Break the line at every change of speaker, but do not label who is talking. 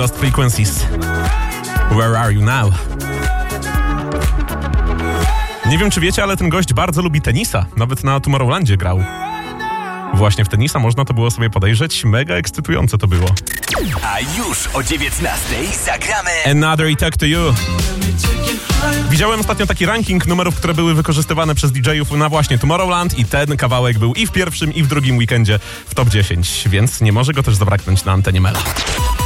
Lost Frequencies. Where are you now? Nie wiem, czy wiecie, ale ten gość bardzo lubi tenisa. Nawet na Tomorrowlandzie grał. Właśnie w tenisa można to było sobie podejrzeć. Mega ekscytujące to było.
A już o 19:00 zagramy
Another Talk to You. Widziałem ostatnio taki ranking numerów, które były wykorzystywane przez DJ-ów na właśnie Tomorrowland i ten kawałek był i w pierwszym, i w drugim weekendzie w top 10, więc nie może go też zabraknąć na antenie Mela.